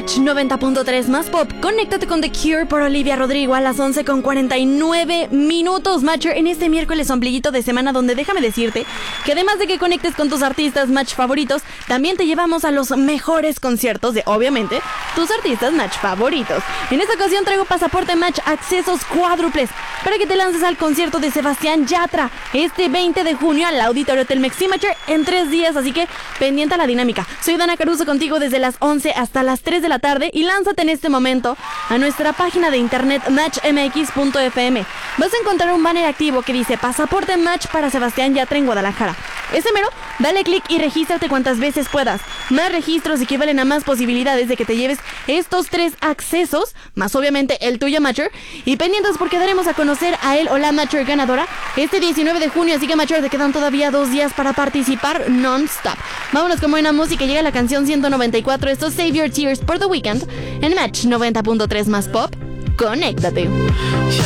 Match 90.3 más pop. Conéctate con The Cure por Olivia Rodrigo a las 11:49 Matcher, en este miércoles ombliguito de semana, donde déjame decirte que además de que conectes con tus artistas Match favoritos, también te llevamos a los mejores conciertos de, obviamente, tus artistas Match favoritos. En esta ocasión traigo pasaporte Match accesos cuádruples para que te lances al concierto de Sebastián Yatra este 20 de junio al Auditorio Telmex Matcher en 3 días, así que pendiente a la dinámica. Soy Dana Caruso contigo desde las 11 hasta las 3 de la tarde y lánzate en este momento a nuestra página de internet matchmx.fm. Vas a encontrar un banner activo que dice pasaporte Match para Sebastián Yatra en Guadalajara. Ese mero, dale clic y regístrate cuantas veces puedas. Más registros equivalen a más posibilidades de que te lleves estos 3 accesos, más obviamente el tuyo Matcher, y pendientes porque daremos a conocer a él o la Matcher ganadora este 19 de junio, así que Matcher, te quedan todavía 2 días para participar non-stop. Vámonos con buena música, llega la canción 194, esto es Save Your Tears por The Weeknd en Match 90.3 más pop. Conéctate.